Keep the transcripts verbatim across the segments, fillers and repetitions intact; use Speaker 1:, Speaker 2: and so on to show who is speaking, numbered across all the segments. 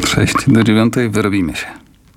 Speaker 1: sześć do dziewiątej wyrobimy się.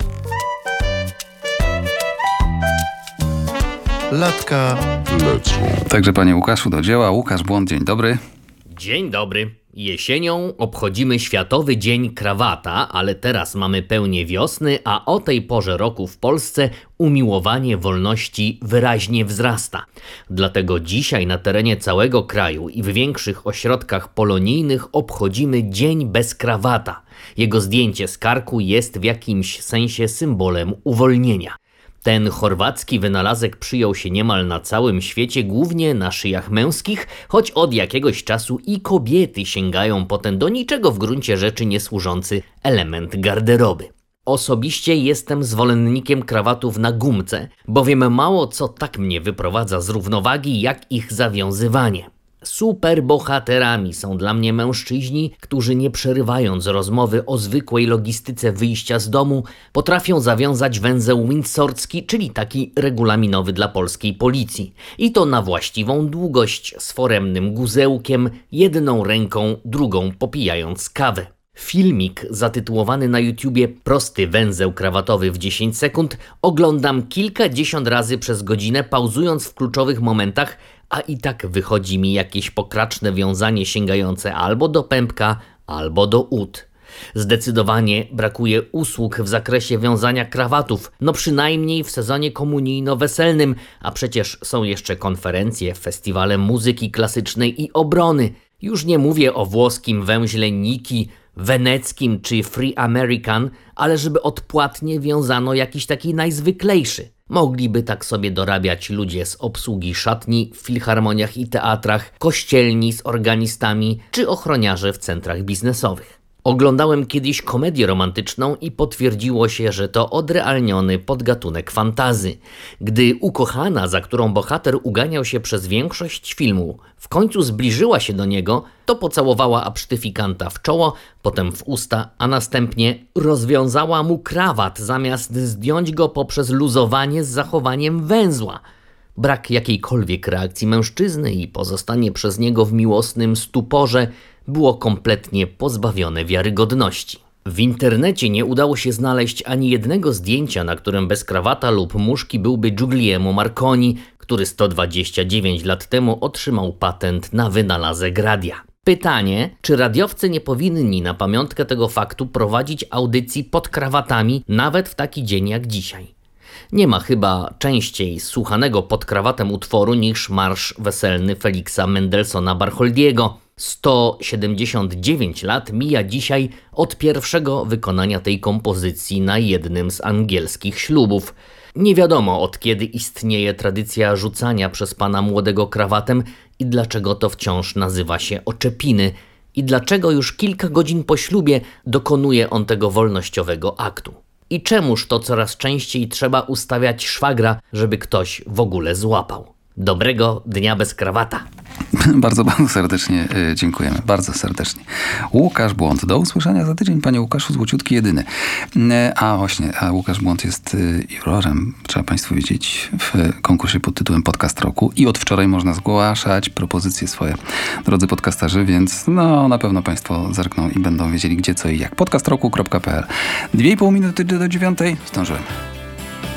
Speaker 2: Latka lecą.
Speaker 1: Także panie Łukaszu do dzieła. Łukasz Błąd, dzień dobry.
Speaker 3: Dzień dobry. Jesienią obchodzimy Światowy Dzień Krawata, ale teraz mamy pełnię wiosny, a o tej porze roku w Polsce umiłowanie wolności wyraźnie wzrasta. Dlatego dzisiaj na terenie całego kraju i w większych ośrodkach polonijnych obchodzimy Dzień bez krawata. Jego zdjęcie z karku jest w jakimś sensie symbolem uwolnienia. Ten chorwacki wynalazek przyjął się niemal na całym świecie, głównie na szyjach męskich, choć od jakiegoś czasu i kobiety sięgają po ten do niczego w gruncie rzeczy nie służący element garderoby. Osobiście jestem zwolennikiem krawatów na gumce, bowiem mało co tak mnie wyprowadza z równowagi, jak ich zawiązywanie. Superbohaterami są dla mnie mężczyźni, którzy nie przerywając rozmowy o zwykłej logistyce wyjścia z domu, potrafią zawiązać węzeł windsorski, czyli taki regulaminowy dla polskiej policji. I to na właściwą długość, z foremnym guzełkiem, jedną ręką, drugą popijając kawę. Filmik zatytułowany na YouTubie Prosty węzeł krawatowy w dziesięć sekund oglądam kilkadziesiąt razy przez godzinę, pauzując w kluczowych momentach, a i tak wychodzi mi jakieś pokraczne wiązanie sięgające albo do pępka, albo do ud. Zdecydowanie brakuje usług w zakresie wiązania krawatów, no przynajmniej w sezonie komunijno-weselnym, a przecież są jeszcze konferencje, festiwale muzyki klasycznej i obrony. Już nie mówię o włoskim węźle Niki, weneckim czy Free American, ale żeby odpłatnie wiązano jakiś taki najzwyklejszy. Mogliby tak sobie dorabiać ludzie z obsługi szatni w filharmoniach i teatrach, kościelni z organistami czy ochroniarze w centrach biznesowych. Oglądałem kiedyś komedię romantyczną i potwierdziło się, że to odrealniony podgatunek fantazy. Gdy ukochana, za którą bohater uganiał się przez większość filmu, w końcu zbliżyła się do niego, to pocałowała absztyfikanta w czoło, potem w usta, a następnie rozwiązała mu krawat, zamiast zdjąć go poprzez luzowanie z zachowaniem węzła. Brak jakiejkolwiek reakcji mężczyzny i pozostanie przez niego w miłosnym stuporze było kompletnie pozbawione wiarygodności. W internecie nie udało się znaleźć ani jednego zdjęcia, na którym bez krawata lub muszki byłby Giuliano Marconi, który sto dwadzieścia dziewięć lat temu otrzymał patent na wynalazek radia. Pytanie, czy radiowcy nie powinni na pamiątkę tego faktu prowadzić audycji pod krawatami nawet w taki dzień jak dzisiaj? Nie ma chyba częściej słuchanego pod krawatem utworu niż marsz weselny Feliksa Mendelssohna Bartholdiego. sto siedemdziesiąt dziewięć lat mija dzisiaj od pierwszego wykonania tej kompozycji na jednym z angielskich ślubów. Nie wiadomo, od kiedy istnieje tradycja rzucania przez pana młodego krawatem i dlaczego to wciąż nazywa się oczepiny i dlaczego już kilka godzin po ślubie dokonuje on tego wolnościowego aktu. I czemuż to coraz częściej trzeba ustawiać szwagra, żeby ktoś w ogóle złapał. Dobrego dnia bez krawata.
Speaker 1: Bardzo, bardzo serdecznie dziękujemy. Bardzo serdecznie. Łukasz Błąd. Do usłyszenia za tydzień, panie Łukaszu, złociutki jedyny. A właśnie, a Łukasz Błąd jest jurorem, trzeba państwu wiedzieć, w konkursie pod tytułem Podcast Roku i od wczoraj można zgłaszać propozycje swoje, drodzy podcasterzy, więc no na pewno państwo zerkną i będą wiedzieli gdzie, co i jak. podcast roku kropka p l. Dwie i pół minuty do dziewiątej. Zdążyłem.